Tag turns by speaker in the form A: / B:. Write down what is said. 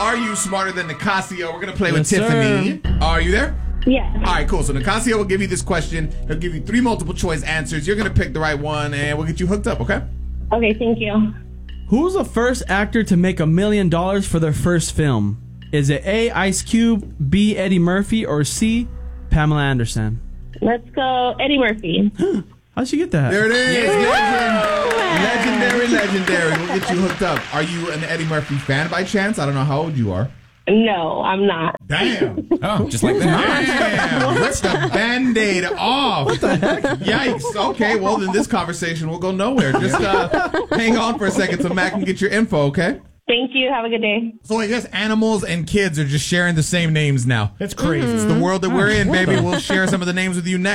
A: Are You Smarter Than Nicasio? We're going to play with
B: Yes,
A: Tiffany. Are you there?
C: Yes.
A: All right, cool. So Nicasio will give you this question. He'll give you 3 multiple choice answers. You're going to pick the right one, and we'll get you hooked up, okay?
C: Okay, thank you.
B: Who's the first actor to make $1 million for their first film? Is it A, Ice Cube, B, Eddie Murphy, or C, Pamela Anderson?
C: Let's go Eddie Murphy.
B: How'd she get that?
A: There it is. Legendary. We'll get you hooked up. Are you an Eddie Murphy fan by chance? I don't know how old you are.
C: No, I'm not.
A: Damn.
D: Oh, just like that.
A: Damn. Rip the Band-Aid off. What the heck? Yikes. Okay, well, then this conversation will go nowhere. Just hang on for a second so Matt can get your info, okay?
C: Thank you. Have a good day.
A: So I guess animals and kids are just sharing the same names now.
D: That's crazy.
A: It's the world that we're in, baby. We'll share some of the names with you next.